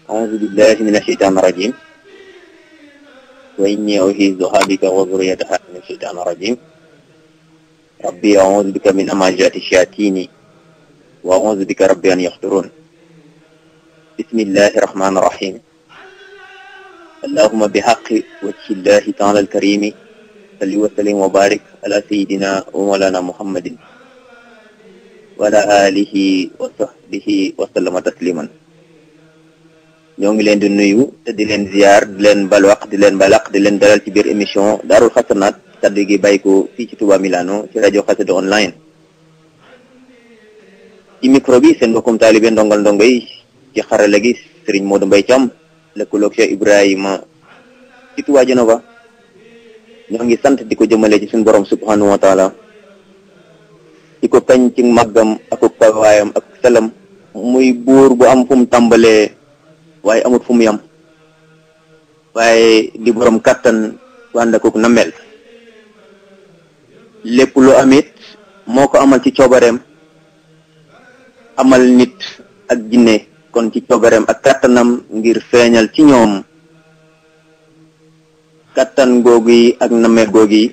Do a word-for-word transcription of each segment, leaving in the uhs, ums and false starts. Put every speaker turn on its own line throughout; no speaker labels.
أعوذ بالله من الشيطان الرجيم وإني أعيذها بك وذريتها من الشيطان الرجيم ربي أعوذ بك من همزات الشياطين وأعوذ بك ربي أن يحضرون بسم الله الرحمن الرحيم اللهم بحق وجه الله تعالى الكريم صل وسلم وبارك على سيدنا ومولانا محمد وعلى آله وصحبه وسلم تسليما. ñoo ngi leen di nuyu te di leen ziar di leen balwaq di leen balaq di leen dalal ci biir émission Daarul Xasanaat kaddu gi bàyyi ko fii ci Touba Milano ci rajo Xassida online ci micro bi seen mbokkum taalibe ndongal ndongo yi ci xarala gi Serigne Modou Mbaye Thiam lëkkaloog Cheikh Ibrahima ci Touba Genova ñoo ngi sant di ko jëmale ci suñu borom subhanahu wa taala di ko kañ ci màggam ak kawaayam ak selam muy buur bu am fu mu tàmbalee waaye amut fu mu yam waaye di borom kattan wànd ak namel lépp lu amit moo ko amal ci coobareem amal nit ak jinne kon ci coobareem ak kattanam ngir feeñal ci ñoom kattan googu yi ak namel googu yi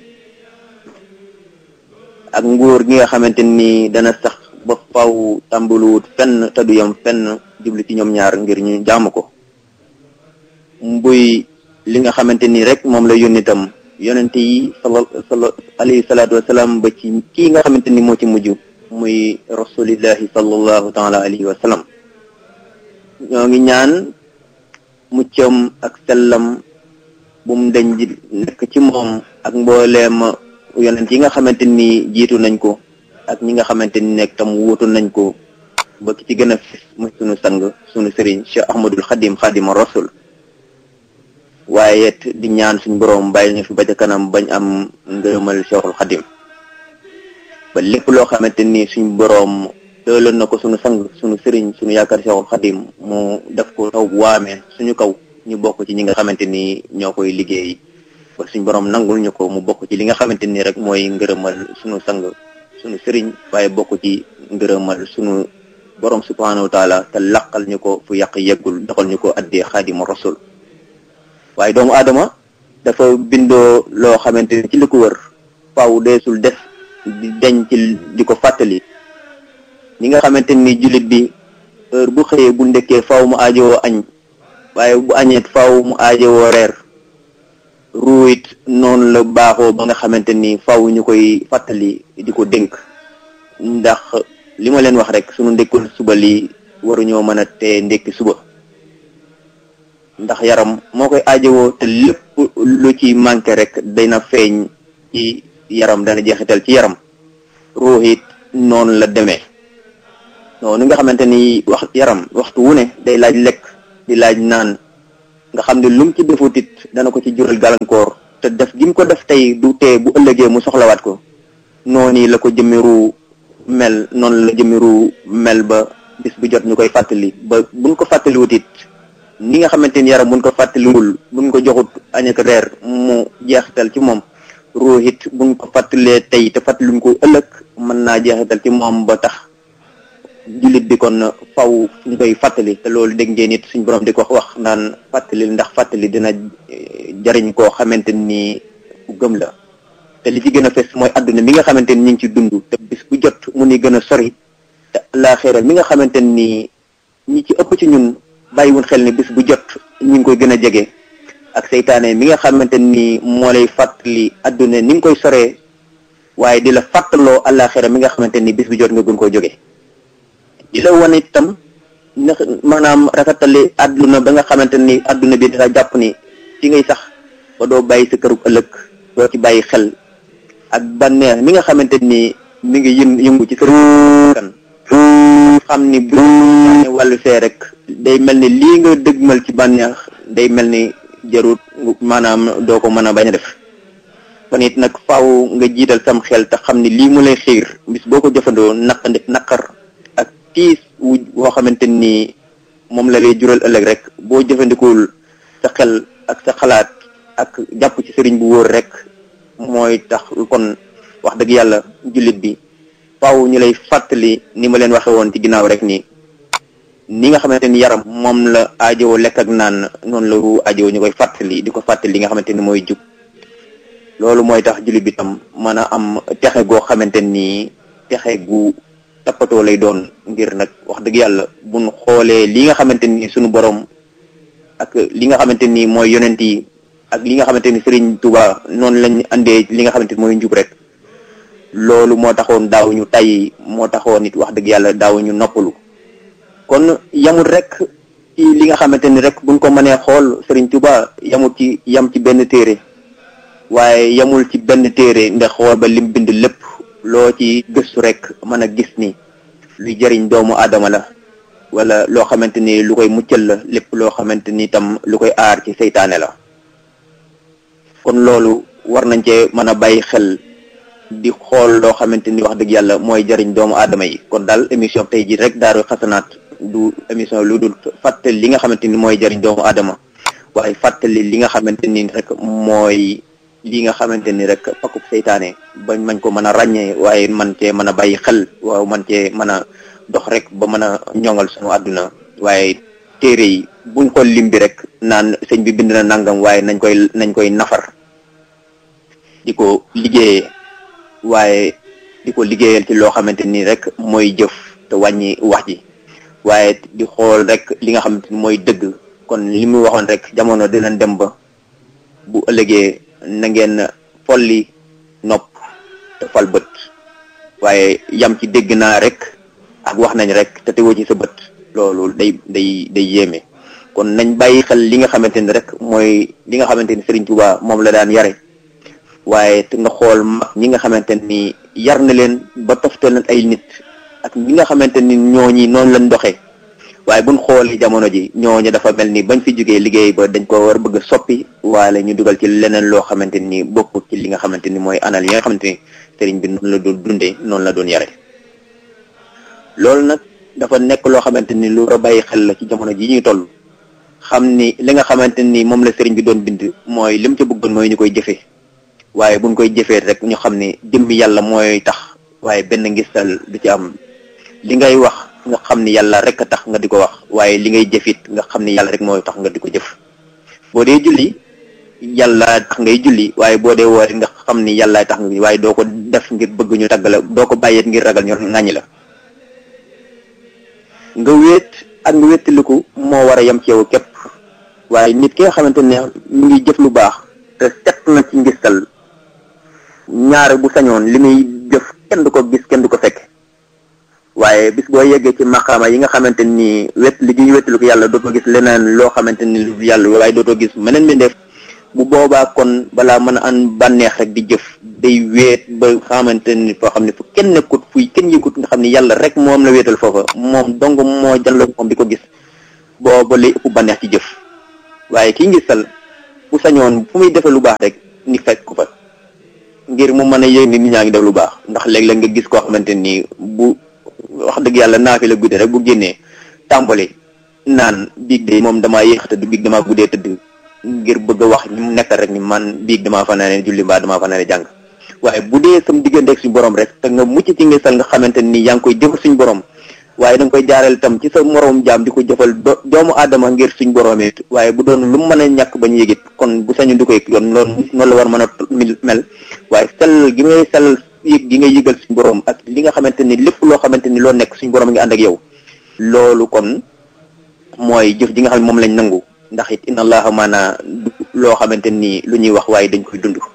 ak nguur gi nga xamante ni dana sax ba faw tàmbaluwut fenn te du yam fenn jublu ci ñoom ñaar ngir ñu jaamu ko mbuy li nga xamante ni rek moom la yónni itam yonente yi sala alayhi salaatu wasalaam ba ci kii nga xamante ni moo ci mujj muy rasulillahi sallallahu taala alayhi wa sallam ñoo ngi ñaan muccam ak sellam bu mu deñ di nekk ci moom ak mbooleem yonent yi nga xamante ni jiitu nañ ko ak ñi nga xamante ni nekk tam wuutu nañ ko ba ki ci gën a fis muy sunu sang sunu sëriñ Cheikh Ahmadul Xadim Xadima Rasul waaye it di ñaan suñ borom bàyyi ñu fi ba ca kanam bañ am ngërëmal Cheikhul Xadim ba lépp loo xamante ni suñ borom tëloon na ko sunu sang sunu sëriñ sunu yaakaar Cheikhul Xadim mu def ko taw bu waamee suñu kaw ñu bokk ci ñi nga xamante ni ñoo koy liggéey ba suñ borom nangul ñu ko mu bokk ci li nga xamante ni rek mooy ngërëmal sunu sang sunu sëriñ waaye bokk ci ngërëmal sunu borom subhanahu wa taala te laqal ñu ko fu yàq yeggul doxal ñu ko addee Xaadimu Rasul waaye doomu aadama dafa bindoo loo xamante ni ci li ko wër faaw deesul def di deñ ci di ko fàttali ñi nga xamante ni jullit bi heure bu xëyee bu ndekkee faaw mu aajowoo añ waaye bu añeet faaw mu aajowoo reer ruuyit noonu la baaxoo ba nga xamante ni faaw ñu koy fàttali di ko dénk ndax li ma leen wax rek sunu ndekkul suba li waruñoo mën a tee ndekki suba ndax yaram moo koy aajowoo te lépp lu ci manqué rek dana feeñ ci yaram dana jeexital ci yaram ruux it noonu la demee noonu nga xamante ni wax yaram waxtu wu ne day laaj lekk di laaj naan nga xam ne lum ci defutit dana ko ci jural gàllankoor te def gi mu ko def tey du tee bu ëllëgee mu soxlawaat ko noonu la ko jëmmiru mel noonu la jëmmiru mel ba bis bu jot ñu koy fàttali ba buñ ko fàttaliwut it ni nga xamante ni yaram buñ ko fàttaliwul buñ ko joxut añ ak reer mu jeexital ci moom ruux it buñ ko fàttalee tey te fàttaliwuñ ko ëllëg mën naa jeexital ci moom ba tax jullit bi kon faw ñu koy fàttali te loolu dégg ngeen it suñ borom di ko wax naan fàttali ndax fàttali dina jariñ koo xamante ni ku gëm la te li ci gën a fes mooy àdduna mi nga xamante ni ñu ngi ci dund te bis bu jot mu ni gën a sori te àllaaxira mi nga xamante ni ñi ci ëpp ci ñun bàyyiwun xel ni bis bu jot ñu ngi koy gën a jege ak seytaane mi nga xamante ni moo lay fàttali àdduna ni nga koy soree waaye di la fàttaloo àllaaxira mi nga xamante ni bis bu jot nga gën koo jóge di la wane itam ndax maanaam rafetali àdduna ba nga xamante ni àdduna bi dafa jàpp ni ci ngay sax ba doo bàyyi sa këru ëllëg doo ci bàyyi xel ak bànneex mi nga xamante ni mi ngi yën yëngu ci kër kan xam ni bu wàllu fee rek day mel ni lii nga dëgmal ci bànneex day mel ni jarut maanaam doo ko mën a bañ a def kon it nag faaw nga jiital sam xel te xam ni lii mu lay xiir bis boo ko jëfandoo naq naqar ak tiis wu woo xamante ni moom la lay jural ëllëg rek boo jëfandikuwul sa xel ak sa xalaat ak jàpp ci sëriñ bu wóor rek mooy tax kon wax dëgg yàlla jullit bi faaw ñu lay fàttali ni ma leen waxe woon ci ginnaaw rek nii ni nga xamante ni yaram moom la aajowoo lekk ak naan noonu la ruu aajowoo ñu koy fàttali di ko fàttali li nga xamante ni mooy jub loolu mooy tax jullit bi tam mën a am texe goo xamante ni texe gu tappatoo lay doon ngir nag wax dëgg yàlla buñ xoolee li nga xamante ni suñu borom ak li nga xamante ni mooy yonent yi ak li nga xamante ni Serigne Touba noonu lañ andee li nga xamante ni mooy njub rek loolu moo taxoon daaw ñu tay moo taxoon it wax dëgg yàlla daaw ñu noppalu kon yamul rek ci li nga xamante ni rek buñ ko mënee xool Serigne Touba yamul ci yam ci benn téere waaye yamul ci benn téere ndax xool ba lim bind lépp loo ci gëstu rek mën a gis ni luy jëriñ doomu aadama la wala loo xamante ni lu koy muccal la lépp loo xamante ni tam lu koy aar ci seytaane la kon loolu war nañ cee mën a bàyyi xel di xool loo xamante ni wax dëgg yàlla mooy jëriñ doomu aadama yi kon daal émission tey ji rek Daaru Xasanaat du émission lu dul fàttali li nga xamante ni mooy jëriñ doomu aadama waaye fàttali li nga xamante ni rek mooy li nga xamante ni rek pakub seytaane bañ mañ ko mën a ràññee waaye man cee mën a bàyyi xel waaw man cee mën a dox rek ba mën a ñoŋal sunu àdduna waaye téere yi buñ xool lim bi rek naan sëñ bi bind na nangam waaye nañ koy nañ koy nafar di ko liggéeyee waaye di ko liggéeyal ci loo xamante ni rek mooy jëf te wàññi wax ji waaye di xool rek li nga xamante ni mooy dëgg kon li mu waxoon rek jamono dinañ dem ba bu ëllëgee na ngeen folli nopp te fal bët waaye yam ci dégg naa rek ak wax nañ rek te tegoo ci sa bët loolu day day day yéeme kon nañ bàyyi xel li nga xamante ni rek mooy li nga xamante ni Serigne Touba moom la daan yare waaye te nga xool mag ñi nga xamante ni yar na leen ba toftal leen ay nit ak ñi nga xamante ni ñooñi noonu lañ doxee waaye buñ xoolee jamono ji ñooñu dafa mel ni bañ fi jógee liggéey ba dañ ko war a bëgg a soppi waaye ñu dugal ci leneen loo xamante ni bokkut ci li nga xamante ni mooy anal yi nga xamante ni Serigne bi noonu la doon dundee noonu la doon yare loolu nag dafa nekk loo xamante ni lu war a bàyyi xel la ci jamono ji ñuy toll xam ni li nga xamante ni moom la Serigne bi doon bind mooy lim ca bëggoon mooy ñu koy jëfee waaye buñ koy jëfee rek ñu xam ni jëmmi yàlla mooy tax waaye benn ngistal du ci am li ngay wax nga xam ni yàlla rek a tax nga di ko wax waaye li ngay jëfit nga xam ni yàlla rek mooy tax nga di ko jëf boo dee julli yàlla tax ngay julli waaye boo dee woor nga xam ni yàlla tax nga waaye doo ko def ngir bëgg ñu tagg la doo ko bàyyeet ngir ragal ñu ŋàññi la nga wéet ak nga wéttaliku moo war a yem ci yow képp waaye nit ki nga xamante ne mu ngi jëf lu baax te set na ci ngistal ñaare bu sañoon li muy jëf kenn du ko gis kenn du ko fekk waaye bis boo yeggee ci maqaama yi nga xamante ni wet li ñuy wéttaliku yàlla dootoo gis leneen loo xamante ni lu yàlla waaye dootoo gis meneen mi def bu boobaa kon balaa mën a an bànneex rek di jëf day weet ba xamante ni foo xam ne fu kenn nekkut fuy kenn yëgut nga xam ne yàlla rek moom la wéetal foofa moom dong moo jàlloo moom di ko gis booba lay ëpp bànneex ci jëf waaye kii ngi sal bu sañoon fu muy defee lu baax rek ni fekk ko fa ngir mu mën a yéeg ni nit ñaa ngi def lu baax ndax léeg-léeg nga gis koo xamante ni bu wax dëgg yàlla naa fi la gudde rek bu génnee tàmbali naan biig de moom damaa yéex a tëdd biig damaa guddee tëdd ngir bëgg a wax ñi mu nekkal rek ni man biig damaa fanaane julli mbaa damaa fanaane jàng waaye bu dee sam diggante ak suñu borom rek te nga mucc ci ngi sal nga xamante ni yaa ngi koy jëfal suñu borom waaye da nga koy jaareel itam ci sa moroom jaam di ko jëfal doomu aadama ngir suñ borom it waaye bu doon lu mu mën a ñàkk bañ yëgit kon bu sañu di koy yoon loolu noonu la war mën a mel waaye sell gi ngay sell yëg gi ngay yëgal suñ borom ak li nga xamante ni lépp loo xamante ni loo nekk suñ borom ngi ànd ak yow loolu kon mooy jëf ji nga xam ne moom lañ nangu ndax it inna allaha maana loo xamante ni lu ñuy wax waaye dañ koy dund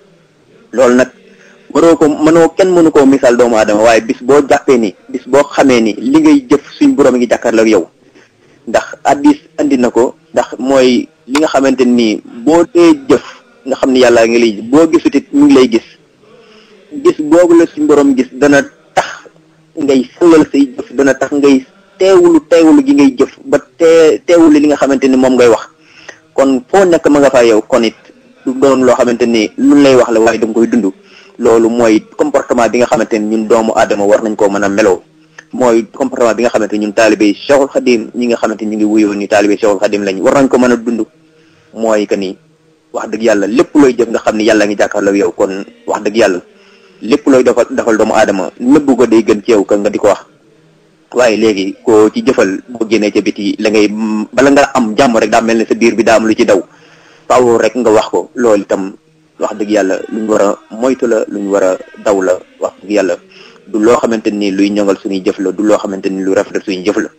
loolu nag mënoo ko mënoo kenn mënu koo misaal doomu aadama waaye bis boo jàppee ni bis boo xamee ni li ngay jëf suñ borom ngi jàkkaarloo ak yow ndax addis andi na ko ndax mooy li nga xamante ni boo dee jëf nga xam ni yàlla ngi lay boo gisut it mu ngi lay gis gis boobu la suñ borom gis dana tax ngay sellal say jëf dana tax ngay teewulu teewulu gi ngay jëf ba tee teewulu li nga xamante ni moom ngay wax kon foo nekk ma nga fa yow kon it du doon loo xamante ni lu lay wax la waaye danga koy dund loolu mooy comportement bi nga xamante ni ñun doomu aadama war nañ koo mën a meloo mooy comportement bi nga xamante ni ñun taalibe Cheikhul Khadim ñi nga xamante ni ñu ngi wuyoo ni taalibe Cheikhul Khadim lañ war nañ ko mën a dund mooy que ni wax dëgg yàlla lépp looy jëf nga xam ni yàlla ngi jàkkaarloo yow kon wax dëgg yàlla lépp looy defal defal doomu aadama nëbbu ko day gën ci yow ka nga di ko wax waaye léegi koo ci jëfal boo génnee ca biti la ngay bala nga am jàmm rek daa mel ne sa biir bi daa am lu ci daw faaw rek nga wax ko. loolu itam wax dëgg yàlla luñ war a moytu la luñ war a daw la wax dëgg yàlla du loo xamante ni luy ñongal suñuy jëf la du loo xamante ni lu rafet suñuy jëf la.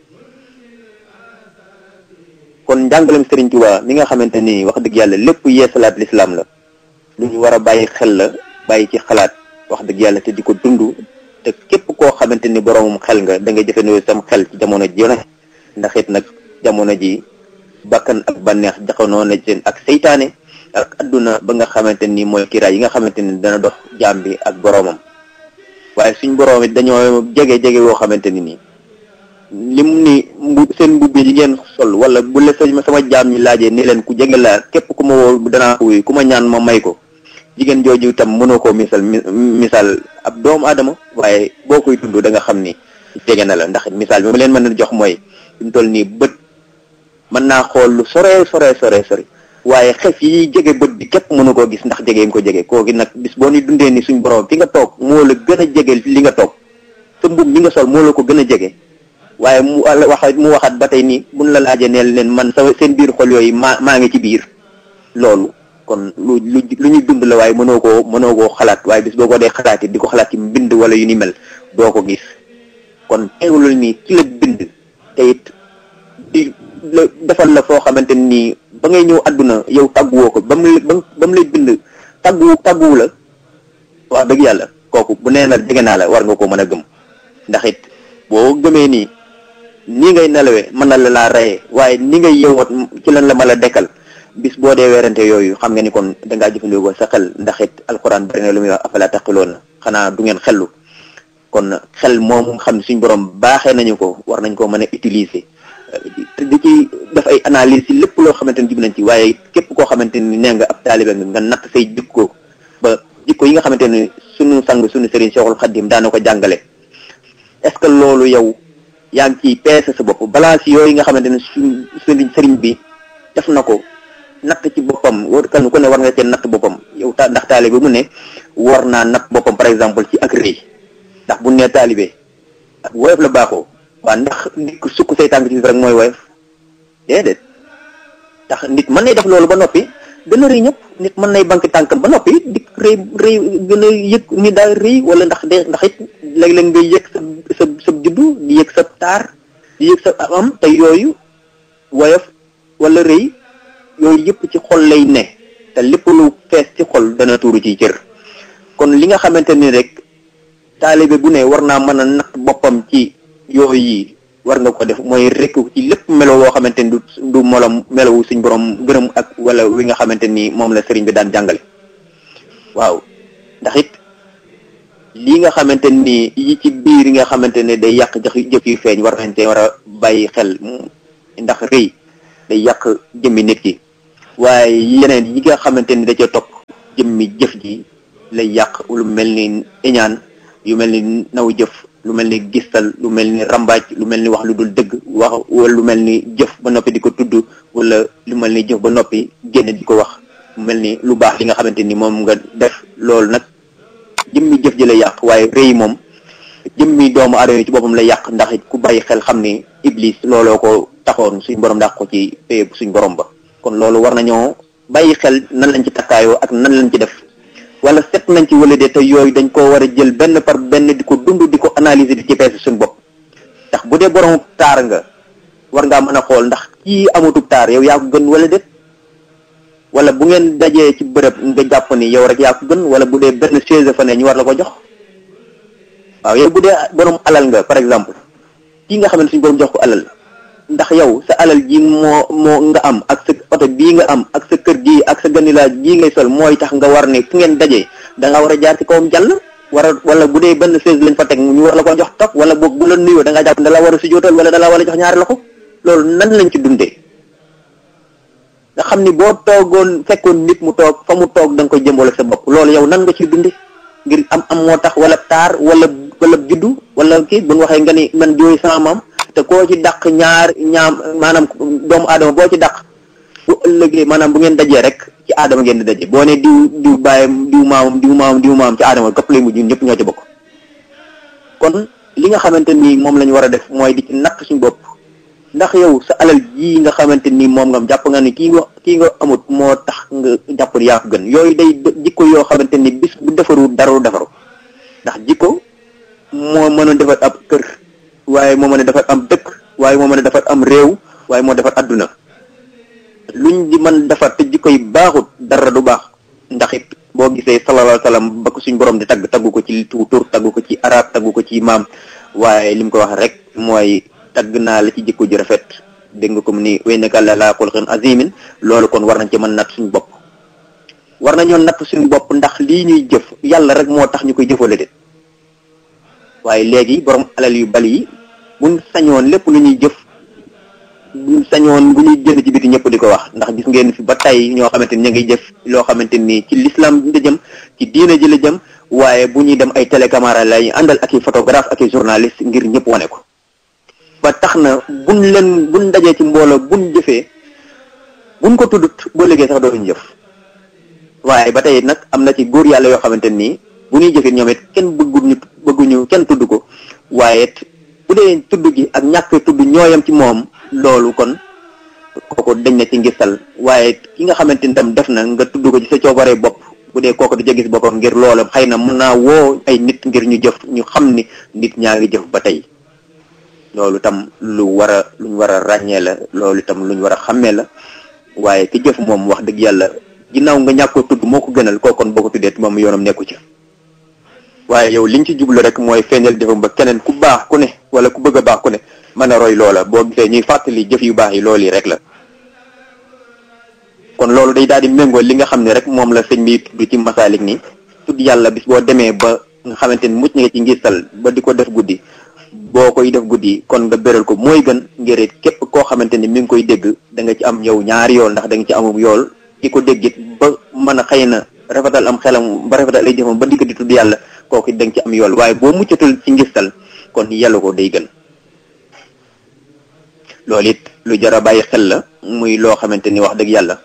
kon njàngalem Serigne Touba mi nga xamante ni wax dëgg yàlla lépp yeesalaat lislaam la lu ñu war a bàyyi xel la bàyyi ci xalaat wax dëgg yàlla te di ko dund te képp koo xamante ni boroomum xel nga da ngay jëfandikoo sam xel ci jamono ji ne ndax it nag jamono ji bakkan ak bànneex jaxanoo na seen ak seytaane ak adduna ba nga xamante ni mooy kiraay yi nga xamante ni dana dox jaam bi ak boroomam waaye suñ boroom it dañoo jege jege woo xamante ni nii lim ni mbu seen mbubbi yi ngeen sol wala bu la sama jaam ñi laajee ni leen ku jege la képp ku ma woo danaa ko wuyu ku ma ñaan ma may ko jigéen jooju itam mënoo koo misal misal ab doomu aadama waaye boo koy dund da nga xam ni jege na la ndax misaal bi ma leen mën a jox mooy fi mu toll nii bët mën naa xool lu sore sore sore sore waaye xef yi jege bët bi képp mënu koo gis ndax jege nga ko jege koo gi nag bis boo ni dundee ni suñ borom fi nga toog moo la gën a jege li nga toog sa mbub mi nga sol moo la ko gën a jege waaye mu wax mu waxaat ba tey nii buñ la laajee neel leen man sa seen biir xol yooyu maa maa ngi ci biir loolu kon lu lu lu ñuy dund la waaye mënoo koo mënoo koo xalaat waaye bis boo ko dee xalaat it di ko xalaat ci mbind wala yu ni mel doo ko gis kon teewulul nii ki la bind te it di la defal la foo xamante nii ba ngay ñëw àdduna yow tàgguwoo ko ba mu ba mu lay bind tàggu tàgguwu la wax dëgg yàlla kooku bu nee na jege naa la war nga ko mën a gëm ndax it boo gëmee nii nii ngay nelawee mën na la laa reyee waaye ni ngay yeewoot ci lan la ma la dekkal bis boo dee weerante yooyu xam nga ni kon dangaa jëfandikoo sa xel ndax it alxuraan bari na lu muy wax afala taqiloon na xanaa du ngeen xellu kon xel moom xam ne suñ borom baaxee nañu ko war nañ koo mën a utiliser te di ci def ay analyse ci lépp loo xamante ni jub nañ ci waaye képp koo xamante ni nee nga ab taalibe nga nga natt say jikko ba jikko yi nga xamante ni sunu sang sunu sëriñ Cheikhul Khadim daana ko jàngale est-ce que loolu yow yaa ngi ciy peese sa bopp balance yooyu nga xamante ne suñ sëriñ sëriñ bi def na ko natt ci boppam war kan ku ne war nga cee natt boppam yow ta ndax taalibe mu ne war naa natt boppam par exemple ci ak rëy ndax bu nee taalibe ak woyof la baaxoo waaw ndax nit ku sukk say tànk ci rek mooy woyof déedéet ndax nit mën nay def loolu ba noppi gën a rëy ñëpp nit mën nay banque tànkam ba noppi di rëy rëy gën a yëg ni daal rëy wala ndax de ndax it léeg-léeg ngay yëg sa sa sa juddu di yëg sa taar di yëg sa am te yooyu woyof wala rëy yooyu yëpp ci xol lay ne te lépp lu fees ci xol dana tuuru ci cër kon li nga xamante ni rek taalibe bu ne war naa mën a natt boppam ci yooyu yi war nga ko def mooy rek ci lépp melo woo xamante ni du du molom melowu suñ borom gërëm ak wala wi nga xamante ni moom la sëriñ bi daan jàngale waaw ndax it lii nga xamante ni yi ci biir yi nga xamante ne day yàq jëf jëf yu feeñ war nañ te war a bàyyi xel ndax rëy day yàq jëmmi nit ki waaye yeneen yi nga xamante ni da cee topp jëmmi jëf ji lay yàq lu mel ni iñaan yu mel ni naw jëf lu mel ni gistal lu mel ni rambaaj lu mel ni wax lu dul dëgg wax wala lu mel ni jëf ba noppi di ko tudd wala lu mel ni jëf ba noppi génn di ko wax mu mel ni lu baax li nga xamante ni moom nga def loolu nag jëmmi jëf ji lay yàq waaye rëy moom jëmmi doomu aadama ci boppam lay yàq ndax ku bàyyi xel xam ni iblis looloo ko taxoon suñ borom dàq ko ci paye suñ borom ba kon loolu war nañoo bàyyi xel nan lañ ci takkaayoo ak nan lañ ci def wala set nañ ci wala de te yooyu dañ koo war a jël benn par benn di ko dund di ko analyser di ci peese suñ bopp ndax bu dee borom taar nga war ngaa mën a xool ndax kii amutub taar yow yaa ko gën wala déet wala bu ngeen dajee ci bërëb nga jàpp ni yow rek yaa ko gën wala bu dee benn chaise fa ne ñu war la ko jox waaw yow bu dee borom alal nga par exemple kii nga xam ne suñu borom jox ko alal ndax yow sa alal ji moo moo nga am ak sa oto bii nga am ak sa kër gii ak sa ganilaaj gii ngay sol mooy tax nga war ne fu ngeen dajee da nga war a jaar ci kawam jàll war a wala bu dee benn chaise lañ fa teg ñu war la ko jox topp wala boog bu la nuyoo da nga jàpp da la war a sujjóotal wala da la war a jox ñaari loxo loolu nan lañ ci dundee nga xam ni boo toogoon fekkoon nit mu toog fa mu toog da nga koy jëmbal ak sa bopp loolu yow nan nga ciy dundee ngir am am moo tax wala taar wala wala juddu wala kii bu ñu waxee nga ni man jooy sama maam te koo ci dàq ñaar ñaam maanaam doomu aadama boo ci dàq bu ëllëgee maanaam bu ngeen dajee rek ci aadama ngeen di daje boo ne diw diw bàyyam diw maamam diw maamam diw maamam ci aadama këpp lay mujj ñëpp ñoo ci bokk kon li nga xamante ni moom la ñu war a def mooy di ci natt suñu bopp ndax yow sa alal ji nga xamante ni moom nga jàpp nga ni kii nga kii nga amut moo tax nga jàpp yaa ko gën yooyu day jikko yoo xamante ni bis bu defaru dara du defaru ndax jikko moo mën a defar ab kër waaye moo mën a defar am dëkk waaye moo mën a defar am réew waaye moo defar adduna luñ di mën defar te jikko yi baaxut dara du baax ndax it boo gisee sallallahu alayhi wa sallam ba ko suñ borom di tagg taggu ko ci tur taggu ko ci arab taggu ko ci maam waaye li mu ko wax rek mooy tagg naa la ci jikko ju rafet dégg nga ko mu ni way naka la laa xulqin azimin loolu kon war nañ ci mën natt suñu bopp war nañoo natt suñu bopp ndax lii ñuy jëf yàlla rek moo tax ñu koy jëfale de waaye léegi borom alal yu bari yi buñ sañoon lépp lu ñuy jëf buñ sañoon bu ñuy génn ci biti ñëpp di ko wax ndax gis ngeen fi ba tey ñoo xamante ni ñu ngi jëf loo xamante ni ci l'islam la jëm ci diina ji la jëm waaye bu ñuy dem ay télécaméra lay àndal ak i photographe ak i journaliste ngir ñëpp wane ko ba tax na buñ leen buñ dajee ci mbooloo buñ jëfee buñ ko tuddut boo liggéey sax dootuñ jëf waaye ba tey nag am na ci góor yàlla yoo xamante nii bu ñuy jëfee ñoom it kenn bëgguñu bëgguñu kenn tudd ko waaye bu dee tudd gi ak ñàkk tudd ñooyam ci moom loolu kon kooku dañ na ci ngistal waaye ki nga xamante ni tam def na nga tudd ko ci sa coobaree bopp bu dee kooku di ca gis boppam ngir loolu xëy na mën naa woo ay nit ngir ñu jëf ñu xam ni nit ñaa ngi jëf ba tey loolu tam lu war a luñ war a ràññee la loolu tam luñ war a xàmmee la waaye ki jëf moom wax dëgg yàlla ginnaaw nga ñàkk ko tudd moo ko gënal kooku kon boo ko tuddee moom yoonam nekku ci waaye yow liñ ci jublu rek mooy feeñal jëfam ba keneen ku baax ku ne wala ku bëgg a baax ku ne mën a roy loola boo gisee ñuy fàttali jëf yu baax yi loolu yi rek la kon loolu day daal di méngoo li nga xam ne rek moom la sëñ bi tudd ci masaalik ni tudd yàlla bis boo demee ba nga xamante ni mucc nga ci ngistal ba di ko def guddi boo koy def guddi kon nga béral ko mooy gën ngir it képp koo xamante ni mi ngi koy dégg da nga ci am yow ñaari yool ndax da nga ci amum yool ki ko déggit ba mën a xëy na rafetal am xelam ba rafetal ay jëfam ba dikk di tudd yàlla kooku da nga ci am yool waaye boo muccatul ci ngistal kon yàlla ko day gën loolu it lu jar a bàyyi xel la muy loo xamante ni wax dëgg yàlla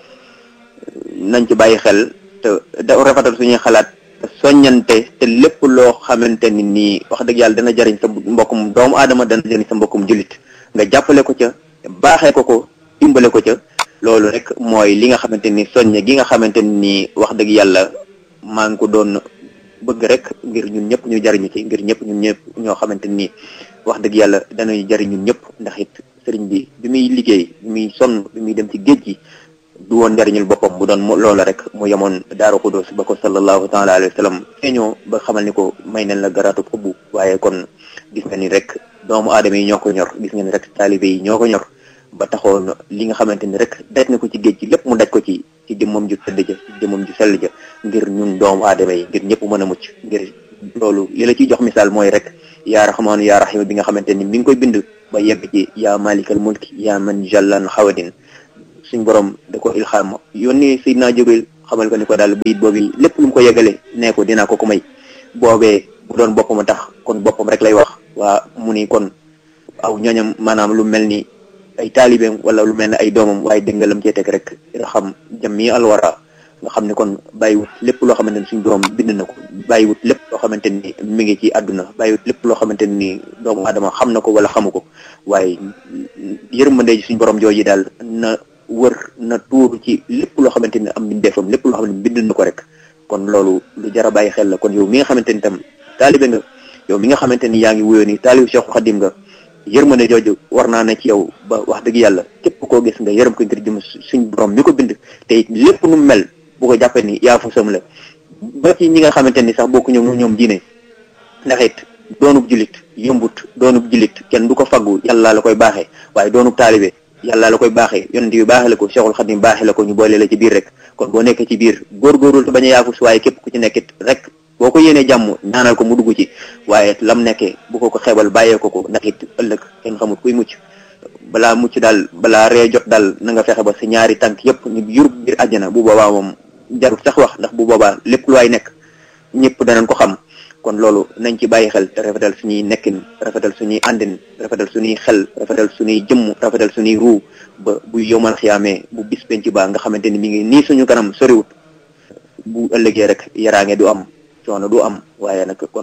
nañ ci bàyyi xel te da rafetal suñuy xalaat te soññante te lépp loo xamante ni nii wax dëgg yàlla dana jariñ sa mbokkum doomu aadama dana jariñ sa mbokkum jullit nga jàppale ko ca baaxee ko ko dimbale ko ca loolu rek mooy li nga xamante ni soññe gi nga xamante ni wax dëgg yàlla maa ngi ko doon bëgg rek ngir ñun ñëpp ñu jariñu ci ngir ñëpp ñun ñëpp ñoo xamante ni wax dëgg yàlla danañu jariñ ñun ñëpp ndax it sëriñ bi bi muy liggéey bi muy sonn bi muy dem ci géej gi du woon njariñul boppam bu doon loola rek mu yemoon Daaru Xudoos ba ko sallallahu taala alayhi wa sallam feeñoo ba xamal ni ko may nañ la garaatu xubbu waaye kon gis nga ni rek doomu aadama yi ñoo ko ñor gis nga ni rek taalibe yi ñoo ko ñor ba taxoon li nga xamante ni rek daj na ko ci géej gi lépp mu daj ko ci ci jëmmam ju tëdd ja ci jëmmam ju sell ja ngir ñun doomu aadama yi ngir ñëpp mën a mucc ngir loolu li la ciy jox misaal mooy rek yaa raxmaanu yaa raxiim bi nga xamante ni mi ngi koy bind ba yegg ci yaa malikal mulki yaa man jallan xawadin suñ borom da ko ilxaam yónni Seydina Jibril xamal ko ni ko daal bayit boobu lépp lu mu ko yegale nee ko dinaa ko ko may boobee bu doon boppam a tax kon boppam rek lay wax waa mu ni kon aw ñooñam maanaam lu mel ni ay taalibeem wala lu mel ne ay doomam waaye dégg nga lam cee teg rek xam jam mi alwara nga xam ne kon bàyyiwut lépp loo xamante ni suñu borom bind na ko bàyyiwut lépp loo xamante ni mi ngi ci àdduna bàyyiwut lépp loo xamante ni doomu aadama xam na ko wala xamu ko waaye yërmande suñu borom jooju daal na wër na tuuru ci lépp loo xamante ni am mbindeefam lépp loo xam ne bind na ko rek kon loolu lu jar a bàyyi xel la kon yow mi nga xamante ni tam taalibe nga yow mi nga xamante ni yaa ngi wuyoo ni taalibu Cheikh Khadim nga yërmande jooju war naa ne ci yow ba wax dëgg yàlla képp koo gis nga yërëm ko ngir jëm suñ borom mi ko bind te lépp nu mel bu ko jàppee ni yaa fa sam la ba ci ñi nga xamante ni sax bokku ñoom ñoom diine ndax it doonub julit yombut doonub julit kenn du ko faggu yàlla la koy baaxee waaye doonub taalibe yàlla la koy baaxee yonent bi baaxee la ko Cheikhul Khadim baaxee la ko ñu boole la ci biir rek kon boo nekkee ci biir góorgóorul te bañ a yaafus waaye képp ku ci nekkit rek boo ko yéenee jàmm ñaanal ko mu dugg ci waaye lam nekkee bu ko ko xeebal bàyyee ko ko ndax it ëllëg kenn xamut kuy mucc balaa mucc daal balaa ree jot daal na nga fexe ba sa ñaari tànk yëpp ñu yurub biir àjjana bu boobaa moom jarut sax wax ndax bu boobaa lépp lu waay nekk ñëpp danañ ko xam kon loolu nañ ci bàyyi xel te rafetal suñuy nekkin rafetal suñuy àndin rafetal suñuy xel rafetal suñuy jëmm rafetal suñuy ruu ba bu yomal xiyaamee bu bis penc baa nga xamante ni mi ngi nii suñu kanam soriwut bu ëllëgee rek yaraange du am coono du am waaye nag kon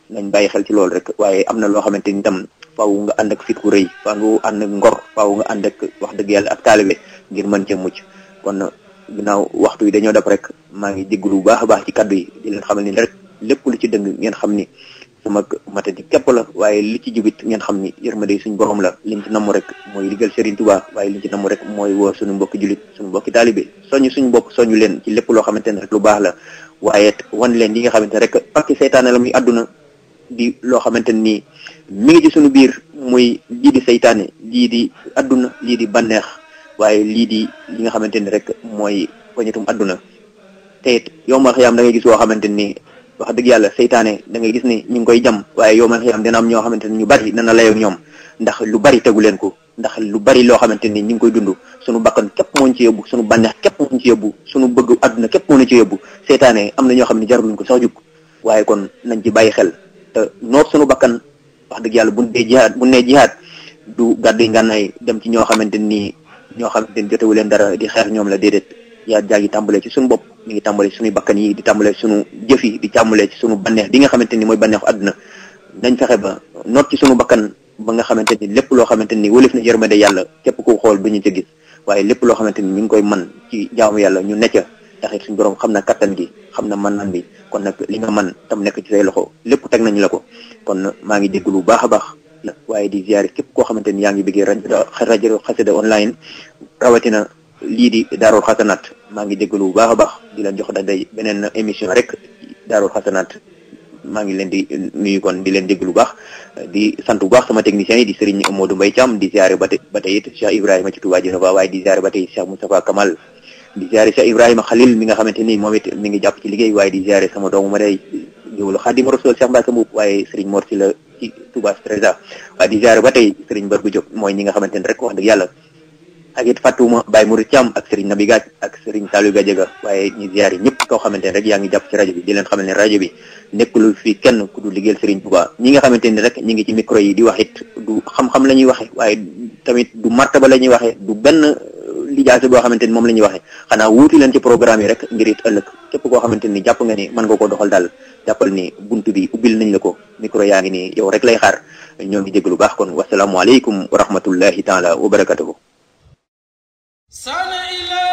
nañ bàyyi xel ci loolu rek. waaye am na loo xamante ni tam faaw nga ànd ak fit ku rëy faaw nga ànd ak ngor faaw nga ànd ak wax dëgg yàlla ak taalibe ngir mën cee mucc. kon ginnaaw waxtu yi dañoo def rek maa ngi jégalu bu baax a baax ci kaddu yi di leen xamal ni rek lépp lu ci dëng ngeen xam ni sama matadi képp la waaye li ci jubit ngeen xam ni yërmande suñu borom la liñ ci namm rek mooy liggéeyal Serigne Touba waaye liñ ci namm rek mooy woo suñu mbokki julit suñu mbokki taalibe soñu suñu bopp soñu leen ci lépp loo xamante ne rek lu baax la waaye wan leen li nga xamante ne rek parce que seytaane la muy àdduna di loo xamante ni mi ngi ci suñu biir muy lii di seytaane lii di àdduna lii di bànneex waaye lii di li nga xamante ni rek mooy poñetum àdduna te it yow ma xiyaam da ngay gis woo xamante ni wax dëgg yàlla seytaane da ngay gis ni ñu ngi koy jam waaye yow ma xiyaam dina am ñoo xamante ni ñu bari dana layoo ñoom ndax lu bari tegu leen ko ndax lu bari loo xamante ni ñu ngi koy dund suñu bakkan képp moo ñu ci yóbbu suñu bànneex képp moo ñu ci yóbbu suñu bëgg àdduna képp moo ñu ci yóbbu seytaane am na ñoo xam ne jaruluñ ko sax jug waaye kon nañ ci bàyyi xel te noot suñu bakkan wax dëgg yàlla buñ dee jihaad buñ nee jihaad du gàddu ngànnaay dem ci ñoo xamante ni ñoo xamante ni jotewu leen dara di xeex ñoom la déedéet yaa jaa ngi tàmbalee ci suñu bopp mi ngi tàmbalee ci suñuy bakkan yi di tàmbalee ci suñu jëf yi di tàmbalee ci suñu bànneex bi nga xamante ni mooy bànneexu àdduna nañ fexe ba noot ci suñu bakkan ba nga xamante ni lépp loo xamante ni wëlif na yërmande yàlla képp ku xool duñu ca gis waaye lépp loo xamante ni ñu ngi koy man ci jaamu yàlla ñu necca taxit suñu borom xam na kattan gi xam na man nan bi kon nag li nga man tam nekk ci say loxo lépp teg nañ la ko kon maa ngi dégg lu baax a baax waaye di ziare képp koo xamante ni yaa ngi bëggee rajo rajo Xassida online rawatina lii di Daarul Xasanaat maa ngi déglu bu baax a baax di leen jox day beneen émission rek Daarul Xasanaat maa ngi leen di nuyu kon di leen déglu bu baax di sant bu baax sama technicien yi di Serigne Modou Mbaye Thiam di ziare ba tey ba tey it Cheikh Ibrahima ci Touba Djenova waaye di ziare ba tey Cheikh Moustapha Kamal di ziare Cheikh Ibrahima Khalil mi nga xamante ni moom it mi ngi jàpp ci liggéey waaye di ziare sama doomu ma day ñëwul Xaadimu Rasuul Cheikh Mbacke Mbuub waaye Serigne Mor si la ci Touba Stresa waaye di ziare ba tey Serigne Bargu Diop mooy ñi nga xamante ni rek wax dëgg yàlla ak it Fatouma Baye Mouride Thiam ak Serigne Nabi Gaaj ak Serigne Saliou Gadiaga waaye ñu ziare ñëpp koo xamante ne rek yaa ngi jàpp ci rajo bi di leen xamal ne rajo bi nekkul fi kenn ku du liggéeyal Serigne Touba ñi nga xamante ni rek ñi ngi ci micro yi di wax it du xam-xam la ñuy waxe waaye tamit du martaba la ñuy waxe du benn lijaase boo xamante ni moom la ñuy waxe xanaa wuuti leen ci programme yi rek ngir it ëllëg képp koo xamante ni jàpp nga ni mën nga koo doxal daal jàppal ni buntu bi ubbil nañ la ko micro yaa ngi nii yow rek lay xaar ñoo ngi dégg lu baax kon wasalaamualeykum wa rahmatullahi taala wa barakatuhu.